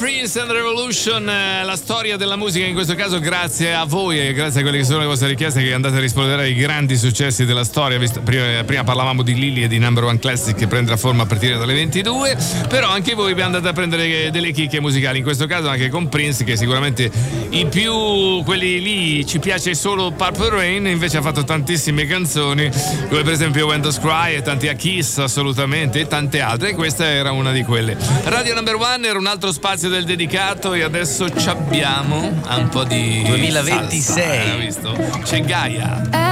Prince and Revolution, la storia della musica, in questo caso grazie a voi e grazie a quelle che sono le vostre richieste che andate a rispondere ai grandi successi della storia. Prima parlavamo di Lily e di Number One Classic che prenderà forma a partire dalle 22, però anche voi vi andate a prendere delle chicche musicali, in questo caso anche con Prince, che sicuramente i più quelli lì ci piace solo Purple Rain, invece ha fatto tantissime canzoni come per esempio When Doves Cry e tanti a Kiss assolutamente e tante altre, e questa era una di quelle. Radio Number One era un altro spazio del dedicato e adesso ci abbiamo un po' di 2026 salsa, visto? C'è Gaia.